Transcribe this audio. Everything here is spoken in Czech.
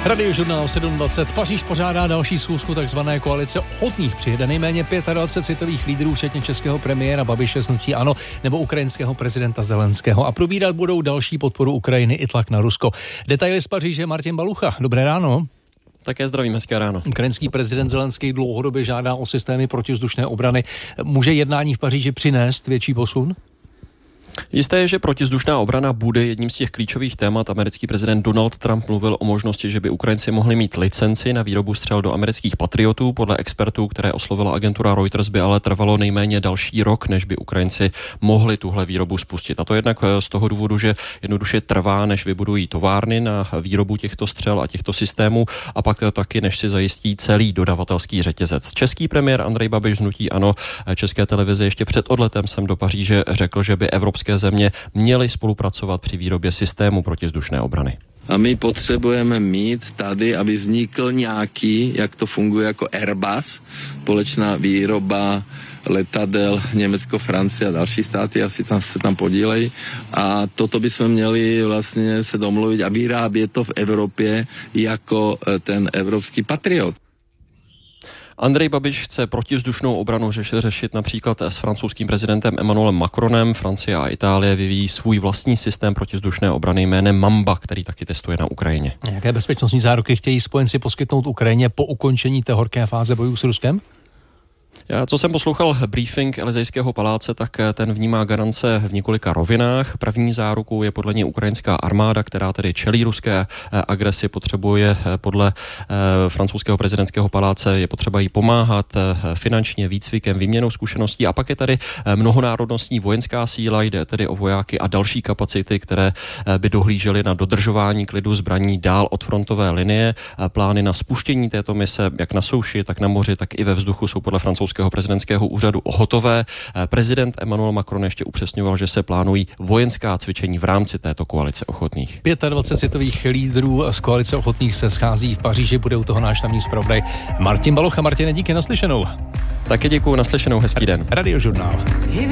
Radiožurnál 7.20. Paříž pořádá další schůzku takzvané koalice ochotných. Přijede nejméně 25 světových lídrů, včetně českého premiéra Babiše z hnutí ANO nebo ukrajinského prezidenta Zelenského. A probírat budou další podporu Ukrajiny i tlak na Rusko. Detaily z Paříže Martin Balucha. Dobré ráno. Také zdravím, hezké ráno. Ukrajinský prezident Zelenský dlouhodobě žádá o systémy protivzdušné obrany. Může jednání v Paříži přinést větší posun? Jisté je, že protivzdušná obrana bude jedním z těch klíčových témat. Americký prezident Donald Trump mluvil o možnosti, že by Ukrajinci mohli mít licenci na výrobu střel do amerických Patriotů. Podle expertů, které oslovila agentura Reuters, by ale trvalo nejméně další rok, než by Ukrajinci mohli tuhle výrobu spustit. A to jednak z toho důvodu, že jednoduše trvá, než vybudují továrny na výrobu těchto střel a těchto systémů, a pak taky, než si zajistí celý dodavatelský řetězec. Český premiér Andrej Babiš z hnutí ANO České televize ještě před odletem sem do Paříže řekl, že by evropské země měly spolupracovat při výrobě systému protivzdušné obrany. A my potřebujeme mít tady, aby vznikl nějaký, jak to funguje jako Airbus, společná výroba letadel Německo, Francie a další státy asi se tam podílejí. A toto bychom měli vlastně se domluvit a vyrábět to v Evropě jako ten evropský Patriot. Andrej Babiš chce protivzdušnou obranu řešit například s francouzským prezidentem Emmanuelem Macronem. Francie a Itálie vyvíjí svůj vlastní systém protivzdušné obrany jménem Mamba, který taky testuje na Ukrajině. Jaké bezpečnostní záruky chtějí spojenci poskytnout Ukrajině po ukončení té horké fáze bojů s Ruskem? Já, co jsem poslouchal briefing Elizejského paláce, tak ten vnímá garance v několika rovinách. První zárukou je podle něj ukrajinská armáda, která tedy čelí ruské agresi, potřebuje podle francouzského prezidentského paláce, je potřeba jí pomáhat finančně, výcvikem, výměnou zkušeností. A pak je tady mnohonárodnostní vojenská síla, jde tedy o vojáky a další kapacity, které by dohlížely na dodržování klidu zbraní dál od frontové linie. Plány na spuštění této mise, jak na souši, tak na moři, tak i ve vzduchu, jsou podle francouzského prezidentského úřadu hotové. Prezident Emmanuel Macron ještě upřesňoval, že se plánují vojenská cvičení v rámci této koalice ochotných. 25 světových lídrů z koalice ochotných se schází v Paříži, bude u toho náš tamní zpravodaj Martin Balucha. Martine, díky, naslyšenou. Taky děkuju, naslyšenou, hezký den. Radiožurnál.